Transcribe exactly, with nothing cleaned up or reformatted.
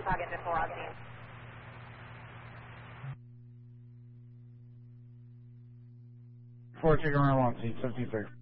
Depot engine four on scene. four, chicken run one, seat fifty-three.